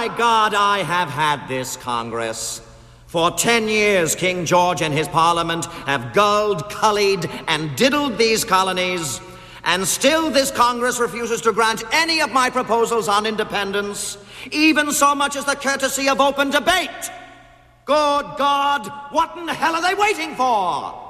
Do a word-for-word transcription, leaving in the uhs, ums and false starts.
my God, I have had this Congress. For ten years, King George and his Parliament have gulled, cullied, and diddled these colonies, and still this Congress refuses to grant any of my proposals on independence, even so much as the courtesy of open debate. Good God, what in the hell are they waiting for?